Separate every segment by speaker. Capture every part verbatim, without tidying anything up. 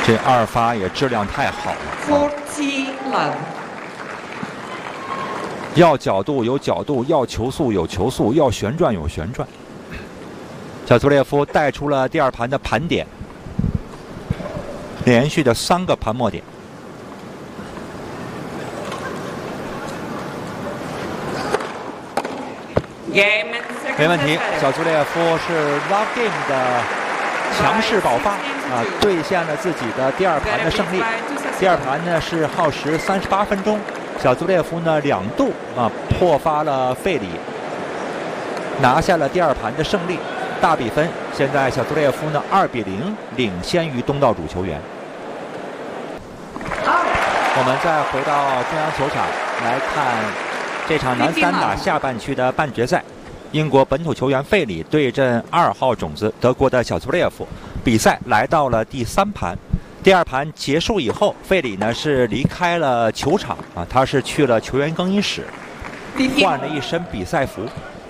Speaker 1: 这二发也质量太好了。
Speaker 2: forty love。
Speaker 1: 要角度有角度，要球速有球速，要旋转有旋转。小图列夫带出了第二盘的盘点，连续的三个盘末点。没问题，小图列夫是 Love Game 的强势爆发啊，兑现了自己的第二盘的胜利。第二盘呢是耗时三十八分钟，小图列夫呢两度啊破发了费里，拿下了第二盘的胜利。大比分，现在小图列夫呢二比零领先于东道主球员。我们再回到中央球场来看这场男单打下半区的半决赛，英国本土球员费里对阵二号种子德国的小图列夫。比赛来到了第三盘，第二盘结束以后，费里呢是离开了球场啊，他是去了球员更衣室，换了一身比赛服。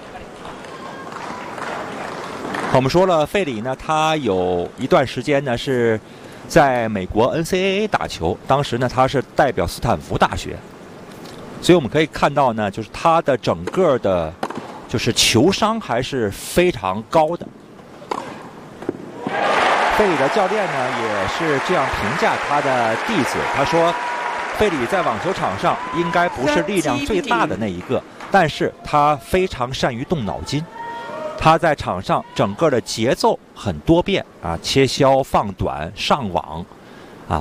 Speaker 1: 我们说了，费里呢，他有一段时间呢是在美国 N C A A 打球，当时呢他是代表斯坦福大学，所以我们可以看到呢，就是他的整个的，就是球商还是非常高的。费里的教练呢也是这样评价他的弟子，他说，费里在网球场上应该不是力量最大的那一个，但是他非常善于动脑筋。他在场上整个的节奏很多变啊，切削、放短、上网